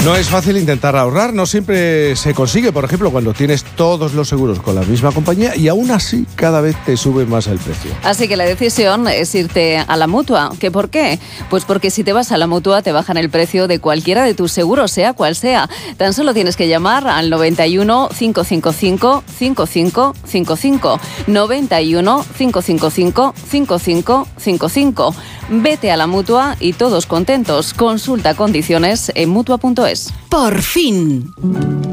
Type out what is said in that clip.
No es fácil intentar ahorrar, no siempre se consigue. Por ejemplo, cuando tienes todos los seguros con la misma compañía y aún así cada vez te sube más el precio. Así que la decisión es irte a la Mutua. ¿Qué por qué? Pues porque si te vas a la Mutua te bajan el precio de cualquiera de tus seguros, sea cual sea. Tan solo tienes que llamar al 91 555 5555. 91 555 5555. Vete a la Mutua y todos contentos. Consulta condiciones en Mutua.es. Por fin.